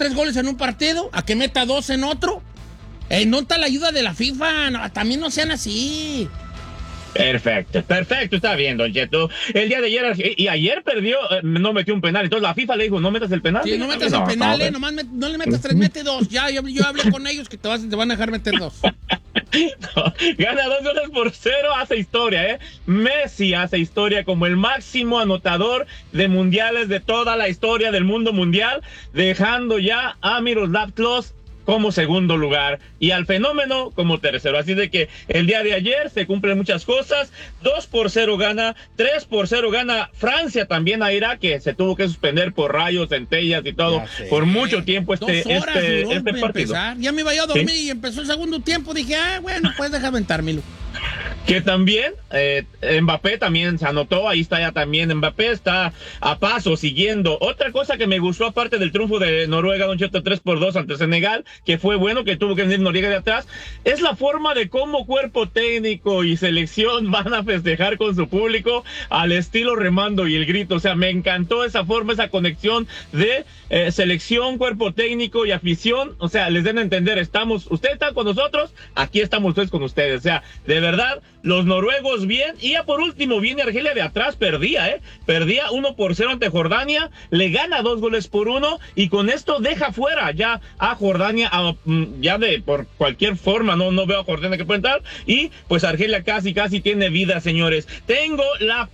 3 goles en un partido a que meta 2 en otro. No está la ayuda de la FIFA, no, también no sean así. Perfecto, está bien, Don Cheto. El día de ayer, y ayer perdió, no metió un penal, entonces la FIFA le dijo, no metas el penal. Sí, no metas el penal, nomás no le metas 3, mete 2. Ya, yo hablé con ellos que te van a dejar meter 2. No, gana 2-0, hace historia, Messi hace historia como el máximo anotador de mundiales de toda la historia del mundo mundial, dejando ya a Miroslav Klose como segundo lugar y al Fenómeno como tercero. Así de que el día de ayer se cumplen muchas cosas. 2-0 gana, 3-0 gana Francia también a Irak, que se tuvo que suspender por rayos, centellas y todo por mucho tiempo este partido. Empezar. Ya me iba yo a dormir y empezó el segundo tiempo. Dije, bueno, pues deja aventármelo. Que también Mbappé también se anotó, ahí está ya también Mbappé, está a paso siguiendo. Otra cosa que me gustó aparte del triunfo de Noruega, Don Cheto, 3-2 ante Senegal, que fue bueno, que tuvo que venir Noriega de atrás, es la forma de cómo cuerpo técnico y selección van a festejar con su público al estilo remando y el grito. O sea, me encantó esa forma, esa conexión de selección, cuerpo técnico y afición. O sea, les den a entender, ustedes están con nosotros, aquí estamos ustedes con ustedes. O sea, de verdad, los noruegos bien. Y ya por último viene Argelia de atrás, perdía 1-0 ante Jordania, le gana 2-1 y con esto deja fuera ya a Jordania, por cualquier forma, no veo a Jordania que pueda entrar, y pues Argelia casi tiene vida, señores. Tengo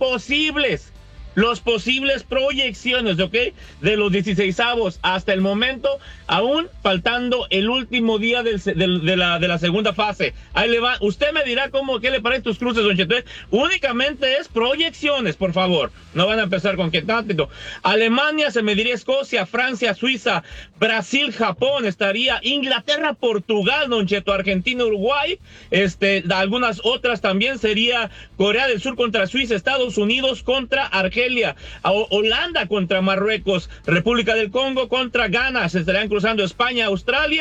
los posibles proyecciones, ¿ok? De los 16avos hasta el momento, aún faltando el último día de la segunda fase. Ahí le va. Usted me dirá qué le parecen tus cruces, Don Cheto. Únicamente es proyecciones, por favor. No van a empezar con qué tanto. Alemania, se me diría Escocia, Francia, Suiza, Brasil, Japón, estaría Inglaterra, Portugal, Don Cheto, Argentina, Uruguay, algunas otras también sería Corea del Sur contra Suiza, Estados Unidos contra Argelia, Holanda contra Marruecos, República del Congo contra Ghana, se estarían cruzando Austria,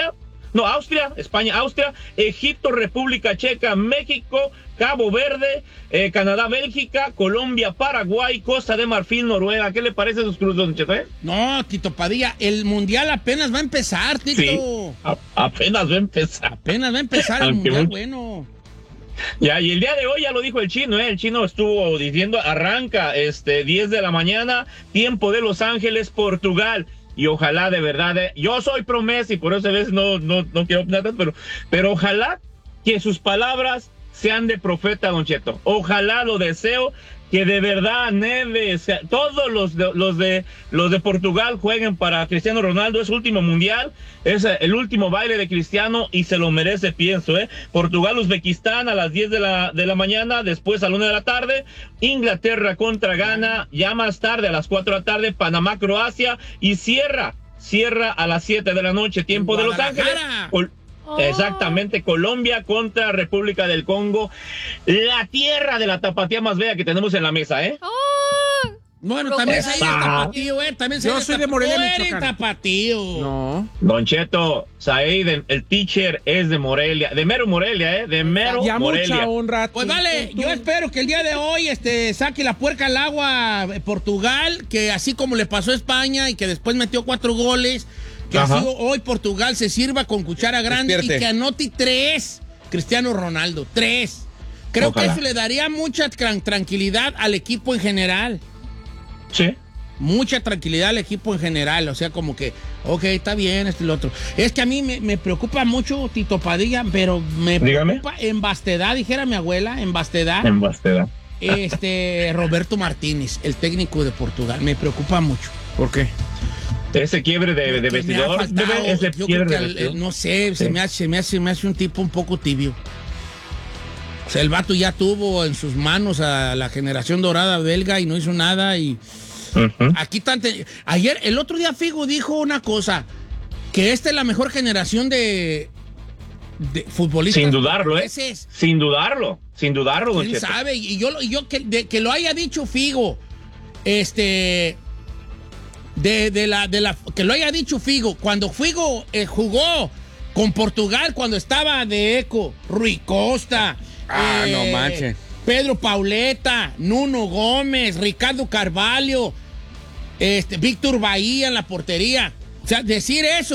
España, Austria, Egipto, República Checa, México, Cabo Verde, Canadá, Bélgica, Colombia, Paraguay, Costa de Marfil, Noruega. ¿Qué le parece sus cruces, Don Cheto? No, Tito Padilla, el mundial apenas va a empezar, Tito. Sí, apenas va a empezar. Apenas va a empezar el mundial, bueno. Ya, y el día de hoy ya lo dijo el chino, el chino estuvo diciendo, arranca 10 de la mañana, tiempo de Los Ángeles, Portugal, y ojalá de verdad, yo soy pro Messi, por eso a veces no quiero opinar tanto, pero ojalá que sus palabras sean de profeta, Don Cheto, ojalá, lo deseo, que de verdad Neves, todos los de Portugal jueguen para Cristiano Ronaldo. Es su último mundial, es el último baile de Cristiano y se lo merece, pienso. Portugal, Uzbekistán a las 10 de la mañana, después a la 1 de la tarde, Inglaterra contra Ghana, ya más tarde a las 4 de la tarde, Panamá, Croacia, y cierra a las 7 de la noche, tiempo de Los Ángeles. Exactamente, Colombia contra República del Congo, la tierra de la tapatía más bella que tenemos en la mesa, Bueno, también se tapatío, también se. Yo soy de Morelia, Michoacán. Tapatío. No. Don Cheto, Said, el teacher es de Morelia, de mero Morelia, de mero ya Morelia. Mucha honra. Pues vale, yo espero que el día de hoy saque la puerca al agua Portugal, que así como le pasó a España y que después metió 4 goles, que así hoy Portugal se sirva con cuchara grande y que anote 3 Cristiano Ronaldo, 3. Creo que eso le daría mucha tranquilidad al equipo en general. Sí. Mucha tranquilidad al equipo en general, o sea, como que, ok, está bien, y lo otro. Es que a mí me preocupa mucho Tito Padilla, pero me preocupa en vastedad, dijera mi abuela, en vastedad. Roberto Martínez, el técnico de Portugal, me preocupa mucho. ¿Por qué? Ese quiebre de vestidor, no sé, se me hace un tipo un poco tibio. O sea, el vato ya tuvo en sus manos a la generación dorada belga y no hizo nada y aquí ayer, el otro día Figo dijo una cosa, que esta es la mejor generación de futbolistas. Sin dudarlo, Sin dudarlo, ¿Quién sabe? Y yo que lo haya dicho Figo, que lo haya dicho Figo, cuando Figo jugó con Portugal, cuando estaba de Eco, Rui Costa, no manches, Pedro Pauleta, Nuno Gómez, Ricardo Carvalho, Víctor Bahía en la portería. O sea, decir eso